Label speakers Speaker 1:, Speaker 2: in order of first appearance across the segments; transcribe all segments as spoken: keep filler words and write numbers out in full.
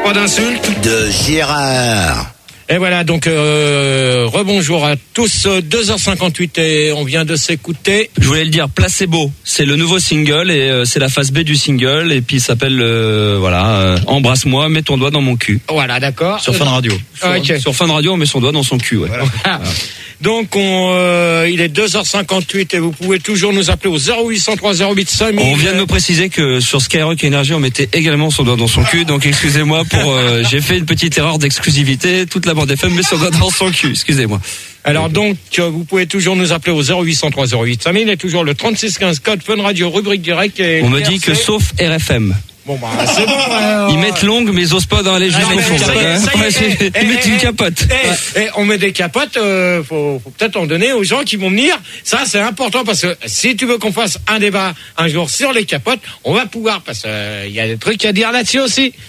Speaker 1: Pas d'insultes.
Speaker 2: De Gérard.
Speaker 1: Et voilà, donc euh, rebonjour à tous, deux heures cinquante-huit et on vient de s'écouter.
Speaker 3: Je voulais le dire, Placebo, c'est le nouveau single et euh, c'est la phase B du single et puis il s'appelle, euh, voilà, euh, Embrasse-moi, mets ton doigt dans mon cul.
Speaker 1: Voilà, d'accord.
Speaker 3: Sur Fun Radio. Sur,
Speaker 1: Okay.
Speaker 3: sur Fun Radio, on met son doigt dans son cul, ouais.
Speaker 1: Voilà. Voilà. Donc on, euh, il est deux heures cinquante-huit et vous pouvez toujours nous appeler au zéro huit cent trois zéro huit cinq mille.
Speaker 3: On vient de me préciser que sur Skyrock Énergie, on mettait également son doigt dans son cul, donc excusez-moi pour, euh, j'ai fait une petite erreur d'exclusivité, toute la bande F M met son doigt dans son cul, excusez-moi.
Speaker 1: Alors donc, vous pouvez toujours nous appeler au zéro huit cent trois zéro huit cinq mille et toujours le trente-six quinze code Fun Radio, rubrique direct. Et
Speaker 3: on me dit que sauf R F M.
Speaker 1: Bon bah c'est bon. Euh,
Speaker 3: ils mettent longue mais ils osent pas aller jusqu'au
Speaker 1: ah,
Speaker 3: fond.
Speaker 1: Ça y est, ça y est,
Speaker 3: ouais,
Speaker 1: eh,
Speaker 3: ils mettent
Speaker 1: eh,
Speaker 3: une capote.
Speaker 1: Eh, eh, on met des capotes. Euh, faut, faut peut-être en donner aux gens qui vont venir. Ça c'est important parce que si tu veux qu'on fasse un débat un jour sur les capotes, on va pouvoir parce que il euh, y a des trucs à dire là-dessus aussi. Oh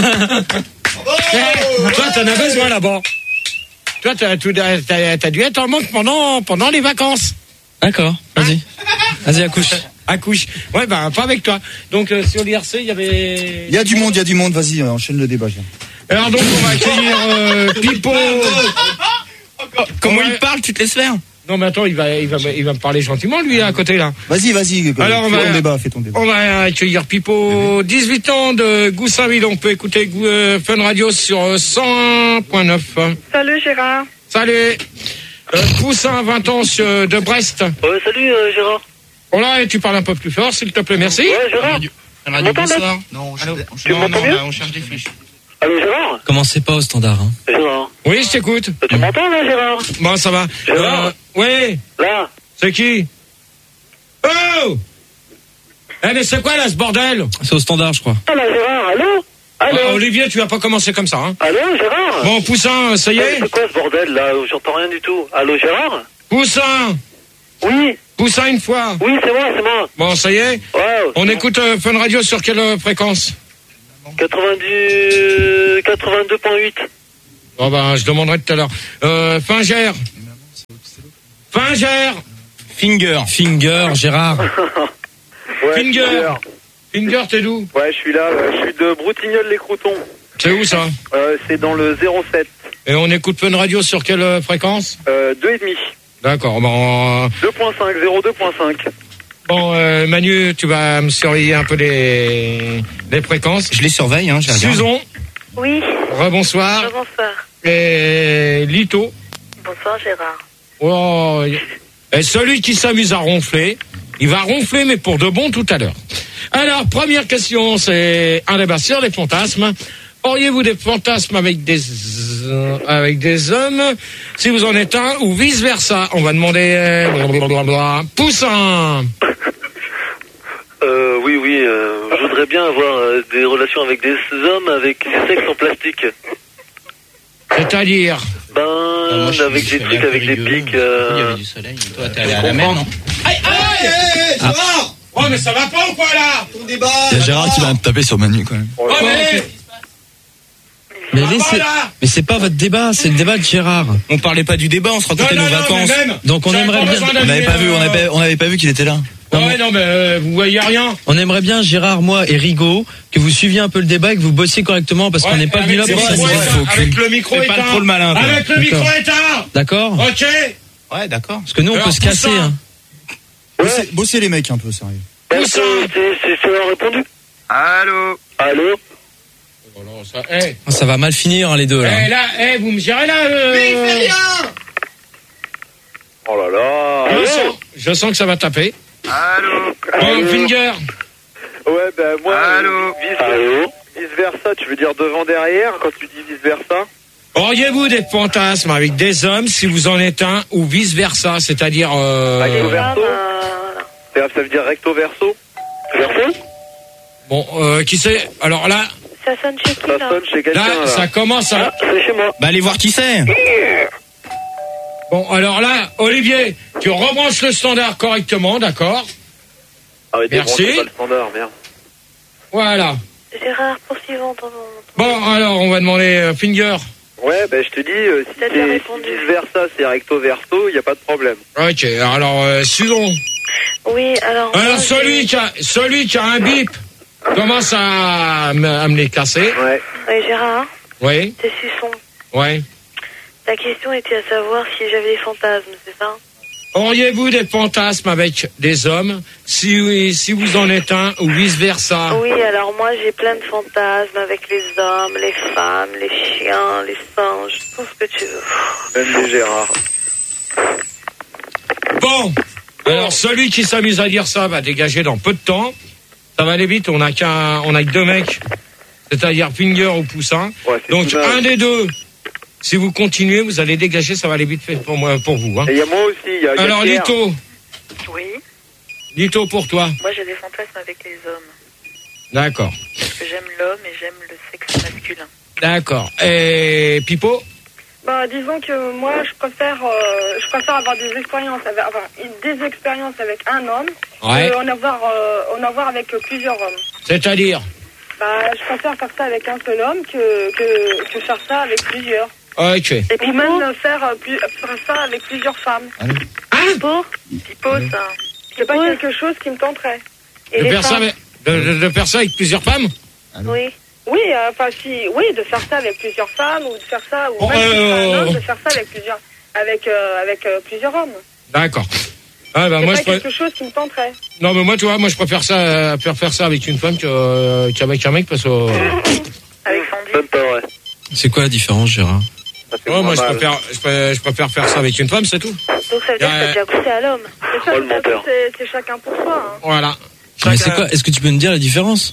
Speaker 1: eh, toi t'en as besoin là-bas. Toi t'as, t'as, t'as, t'as dû être en manque pendant pendant les vacances.
Speaker 3: D'accord. Vas-y. Hein Vas-y accouche.
Speaker 1: Accouche. Ouais, bah, pas avec toi. Donc, euh, sur l'I R C, il y avait...
Speaker 4: Il y a du monde, il y a du monde. Vas-y, euh, enchaîne le débat.
Speaker 1: Alors, donc, on va accueillir euh, Pipo.
Speaker 5: Comment il parle, tu te laisses faire?
Speaker 1: Non, mais attends, il va, il va, il va me parler gentiment, lui, à côté, là.
Speaker 4: Vas-y, vas-y.
Speaker 1: Alors, on
Speaker 4: fais
Speaker 1: va,
Speaker 4: ton débat, fais ton débat.
Speaker 1: On va accueillir Pipo, dix-huit ans, de Goussainville. On peut écouter euh, Fun Radio sur cent un point neuf.
Speaker 6: Salut, Gérard.
Speaker 1: Salut. Euh, Poussin, vingt ans, sur, de Brest.
Speaker 7: Ouais, salut, euh, Gérard.
Speaker 1: Oh là, et tu parles un peu plus fort, s'il te plaît, merci.
Speaker 7: Ouais, Gérard.
Speaker 5: Radio, bonsoir. Non, on,
Speaker 7: Allô,
Speaker 5: ch-
Speaker 7: tu
Speaker 5: non,
Speaker 7: m'entends
Speaker 5: non,
Speaker 7: bien
Speaker 5: là, on cherche des fiches.
Speaker 7: Allô, Gérard.
Speaker 3: Commencez pas au standard, hein.
Speaker 7: Gérard.
Speaker 1: Oui, je t'écoute.
Speaker 7: Tu m'entends, là, Gérard?
Speaker 1: Bon, ça va.
Speaker 7: Gérard.
Speaker 1: Euh, oui.
Speaker 7: Là.
Speaker 1: C'est qui? Oh! Eh, mais c'est quoi, là, ce bordel?
Speaker 3: C'est au standard, je crois.
Speaker 7: Ah, là, Gérard, allô? Allô?
Speaker 1: Ah, Olivier, tu vas pas commencer comme ça, hein?
Speaker 7: Allô, Gérard?
Speaker 1: Bon, Poussin, ça y est?
Speaker 7: C'est quoi ce bordel, là? J'entends rien du tout. Allô, Gérard?
Speaker 1: Poussin!
Speaker 7: Oui.
Speaker 1: Poussin une fois.
Speaker 7: Oui, c'est moi, c'est moi.
Speaker 1: Bon, ça y est?
Speaker 7: Ouais.
Speaker 1: On écoute euh, Fun Radio sur quelle euh, fréquence?
Speaker 7: quatre-vingt-dix... quatre-vingt-deux point huit.
Speaker 1: Oh, ben, je demanderai tout à l'heure. Euh, Fingère. Fingère.
Speaker 5: Finger.
Speaker 3: Finger, Gérard.
Speaker 7: Ouais,
Speaker 1: Finger. Finger, t'es d'où?
Speaker 7: Ouais, je suis là, euh, je suis de Broutignolles-les-Croutons.
Speaker 1: C'est où, ça?
Speaker 7: Euh, c'est dans le zéro sept.
Speaker 1: Et on écoute Fun Radio sur quelle euh, fréquence?
Speaker 7: Euh, deux virgule cinq.
Speaker 1: D'accord, bon...
Speaker 7: deux point cinq, zéro deux point cinq.
Speaker 1: Bon, euh, Manu, tu vas me surveiller un peu les, les fréquences.
Speaker 5: Je les surveille, hein, j'ai regardé.
Speaker 1: Susan.
Speaker 6: Oui.
Speaker 1: Rebonsoir.
Speaker 6: Bonsoir.
Speaker 1: Et Lito.
Speaker 6: Bonsoir, Gérard.
Speaker 1: Oh, et celui qui s'amuse à ronfler, il va ronfler, mais pour de bon tout à l'heure. Alors, première question, c'est un débat sur les fantasmes. Auriez-vous des fantasmes avec des euh, avec des hommes, si vous en êtes un, ou vice versa? On va demander euh, blablabla. Poussin.
Speaker 7: Euh, oui, oui, euh, je voudrais bien avoir euh, des relations avec des hommes avec du sexe en plastique.
Speaker 1: C'est-à-dire?
Speaker 7: Ben,
Speaker 5: Ah, moi, je
Speaker 7: avec
Speaker 5: suis-
Speaker 7: des
Speaker 5: je suis
Speaker 7: trucs,
Speaker 5: allé
Speaker 7: avec
Speaker 5: un
Speaker 7: des
Speaker 5: peu rigolo.
Speaker 7: pics.
Speaker 5: Il y
Speaker 7: Euh...
Speaker 5: avait du soleil. Toi, t'es allé à la mer, non?
Speaker 1: Aïe, aïe, aïe, ça va? Oh, mais ça va pas ou quoi, là?
Speaker 4: Ton débat.
Speaker 8: Il y a Gérard qui va me taper sur Manu quand même.
Speaker 1: Oh, mais...
Speaker 3: Mais
Speaker 1: Ça va
Speaker 3: laissez,
Speaker 1: pas, là?
Speaker 3: mais c'est pas votre débat, c'est le débat de Gérard.
Speaker 5: On parlait pas du débat, on se racontait
Speaker 1: Non,
Speaker 5: nos
Speaker 1: non, non,
Speaker 5: vacances.
Speaker 1: mais même,
Speaker 3: Donc on
Speaker 1: j'avais
Speaker 3: aimerait
Speaker 1: pas
Speaker 3: bien-
Speaker 1: besoin
Speaker 8: On
Speaker 1: d'allumer,
Speaker 8: n'avait pas vu, on
Speaker 1: euh,
Speaker 8: n'avait pas, on n'avait pas vu qu'il était là.
Speaker 1: Ah ouais, non, mais euh, vous voyez rien.
Speaker 3: On aimerait bien, Gérard, moi et Rigaud, que vous suiviez un peu le débat et que vous bossiez correctement parce qu'on
Speaker 1: Ouais,
Speaker 3: n'est pas
Speaker 1: avec
Speaker 3: venu là
Speaker 1: le
Speaker 3: pour
Speaker 1: micro
Speaker 3: s'amuser.
Speaker 1: éteint, Avec le micro
Speaker 5: Fais
Speaker 1: éteint.
Speaker 5: pas trop le malin, toi.
Speaker 1: Avec le
Speaker 3: D'accord.
Speaker 1: micro éteint.
Speaker 3: D'accord?
Speaker 1: Ok.
Speaker 5: Ouais, d'accord.
Speaker 3: Parce que nous on
Speaker 1: Alors,
Speaker 3: peut se casser.
Speaker 1: Poussin.
Speaker 3: Hein.
Speaker 4: Bossez, bossez les mecs un peu, sérieux.
Speaker 7: Ben,
Speaker 1: Poussin.
Speaker 7: c'est, c'est, c'est, c'est répondu. Allô? Allô?
Speaker 1: Oh non, ça, eh,
Speaker 3: Oh, ça va mal finir hein, les deux là.
Speaker 1: eh, là, eh, vous me gérez là. Euh... Mais il fait rien.
Speaker 7: Oh là là.
Speaker 1: Je
Speaker 7: Allô?
Speaker 1: sens, je sens que ça va taper.
Speaker 7: Allô?
Speaker 1: Bon, Finger.
Speaker 7: Ouais, ben moi, Allô? Vice, Allô? Vice versa, tu veux dire devant derrière quand tu dis vice versa?
Speaker 1: Auriez-vous des fantasmes avec des hommes si vous en êtes un ou vice versa, c'est-à-dire euh...
Speaker 7: Recto verso? Ça ça veut dire recto verso? Verso?
Speaker 1: bon, euh, qui c'est? Alors là,
Speaker 6: Ça sonne chez qui,
Speaker 7: Ça
Speaker 6: là?
Speaker 7: sonne chez quelqu'un,
Speaker 1: là,
Speaker 7: là.
Speaker 1: ça commence à.
Speaker 7: Ah, c'est chez moi.
Speaker 5: Bah, allez voir qui c'est.
Speaker 1: Bon, alors là, Olivier, tu rebranches le standard correctement, d'accord?
Speaker 7: Ah, mais
Speaker 1: Merci.
Speaker 7: débranche pas le standard, merde.
Speaker 1: Voilà.
Speaker 6: Gérard, poursuivons ton...
Speaker 1: Bon, alors, on va demander euh, Finger.
Speaker 7: Ouais, ben je te dis, euh, si
Speaker 6: T'as déjà
Speaker 7: c'est
Speaker 6: répondu.
Speaker 7: si vice versa, c'est recto verso, y a pas de problème.
Speaker 1: Ok, alors, euh, Sudon.
Speaker 6: Oui, alors...
Speaker 1: Alors,
Speaker 6: moi,
Speaker 1: celui
Speaker 6: j'ai-
Speaker 1: qui a, celui qui a un bip commence à, me- à me les casser.
Speaker 7: Ouais.
Speaker 6: Oui, Gérard,
Speaker 1: Oui,
Speaker 6: c'est Suçon.
Speaker 1: oui.
Speaker 6: Ta question était à savoir si j'avais des fantasmes, c'est ça?
Speaker 1: Auriez-vous des fantasmes avec des hommes? Si oui, si vous en êtes un, ou vice-versa.
Speaker 6: Oui, alors moi j'ai plein de fantasmes avec les hommes, les femmes, les chiens, les singes, tout ce que tu veux.
Speaker 7: Même les Gérard.
Speaker 1: Bon, alors celui qui s'amuse à dire ça va dégager dans peu de temps. Ça va aller vite, on a qu'un, on a que deux mecs, c'est-à-dire Finger ou Poussin.
Speaker 7: Ouais, c'est
Speaker 1: Donc
Speaker 7: tout dingue.
Speaker 1: un des deux, si vous continuez, vous allez dégager, ça va aller vite fait pour moi, pour vous. Hein.
Speaker 7: Et il y a moi aussi, il y a, il y a
Speaker 1: Alors
Speaker 7: Pierre.
Speaker 1: Lito,
Speaker 6: Oui,
Speaker 1: Lito pour toi.
Speaker 6: moi j'ai des fantasmes avec les hommes.
Speaker 1: D'accord,
Speaker 6: Parce que j'aime l'homme et j'aime le sexe masculin.
Speaker 1: d'accord. Et Pipo?
Speaker 9: Bah, disons que moi, je préfère, euh, je préfère avoir des expériences avec, enfin, des expériences avec un homme,
Speaker 1: Ouais.
Speaker 9: que en avoir, euh, en avoir avec plusieurs hommes.
Speaker 1: C'est-à-dire?
Speaker 9: Bah, je préfère faire ça avec un seul homme que, que, que faire ça avec plusieurs.
Speaker 1: Ok.
Speaker 9: Et puis même euh, faire, euh, plus, faire ça avec plusieurs femmes.
Speaker 1: Hein?
Speaker 6: Pipo Pipo, ça.
Speaker 9: C'est pas quelque chose qui me tenterait. Et
Speaker 1: De
Speaker 9: les
Speaker 1: faire, ça
Speaker 9: femmes
Speaker 1: avec, de, de- de faire ça avec plusieurs femmes?
Speaker 6: Oui.
Speaker 9: Oui, euh, enfin si, oui, de faire ça avec plusieurs femmes ou de faire ça, ou
Speaker 1: Oh,
Speaker 9: même si c'est
Speaker 1: euh,
Speaker 9: un homme, de faire ça avec plusieurs, avec, euh, avec euh, plusieurs hommes.
Speaker 1: D'accord. Ah, bah,
Speaker 9: C'est
Speaker 1: moi,
Speaker 9: pas
Speaker 1: je pré-
Speaker 9: quelque chose qui me tenterait.
Speaker 1: Non, mais moi, tu vois, moi, je préfère ça, euh, faire faire ça avec une femme que, euh, qu'avec un mec parce que, euh,
Speaker 6: Avec Sandy.
Speaker 7: Même pas vrai.
Speaker 3: C'est quoi la différence, Gérard?
Speaker 7: Ça fait
Speaker 1: ouais, moi,
Speaker 7: moins
Speaker 1: je
Speaker 7: mal.
Speaker 1: préfère, je préfère, je préfère faire ça avec une femme, c'est tout.
Speaker 6: Donc ça veut dire que t'as déjà poussé à l'homme.
Speaker 9: C'est ça,
Speaker 7: Oh, le
Speaker 9: de toute façon,
Speaker 7: menteur.
Speaker 9: c'est c'est chacun pour soi. Hein.
Speaker 1: Voilà.
Speaker 3: Mais
Speaker 1: Chacun-
Speaker 3: c'est quoi? Est-ce que tu peux nous dire la différence?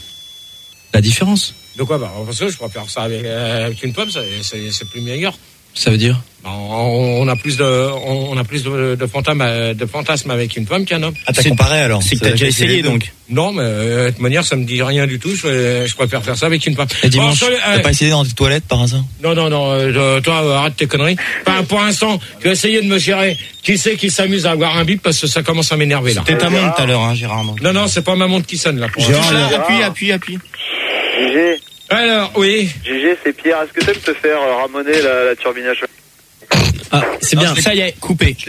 Speaker 3: La différence?
Speaker 1: De quoi, bah, parce que je préfère ça avec, euh, avec une femme, c'est, c'est, c'est plus meilleur.
Speaker 3: Ça veut dire?
Speaker 1: Bah, on, on a plus de, on, on a plus de, de fantasmes, euh, de fantasmes avec une femme qu'un homme.
Speaker 8: Ah, t'as comparé alors?
Speaker 5: C'est que
Speaker 8: Ça
Speaker 5: t'as
Speaker 8: veut
Speaker 5: déjà
Speaker 8: dire qu'il y a
Speaker 5: essayé
Speaker 8: les deux.
Speaker 5: donc.
Speaker 1: Non, mais euh, de toute manière, ça me dit rien du tout. Je, je préfère faire ça avec une femme.
Speaker 3: Et dimanche,
Speaker 1: Bon, celui-
Speaker 8: T'as
Speaker 1: euh,
Speaker 8: pas essayé dans tes toilettes par hasard?
Speaker 1: Non, non, non, euh, toi, euh, arrête tes conneries. Enfin, pour l'instant, je vais essayer de me gérer. Qui c'est qui s'amuse à avoir un bip parce que ça commence à m'énerver, là.
Speaker 5: C'était ta montre tout à l'heure, hein, Gérard. donc.
Speaker 1: Non, non, c'est pas ma montre qui sonne, là. Pour
Speaker 5: Touche
Speaker 1: l'instant.
Speaker 5: là, appuie, appuie, appuie.
Speaker 7: Gégé,
Speaker 1: Alors, oui.
Speaker 7: Gégé, c'est Pierre. Est-ce que t'aimes te faire euh, ramoner la, la turbine à choc?
Speaker 5: Ah, c'est bien. Ça y est, coupé.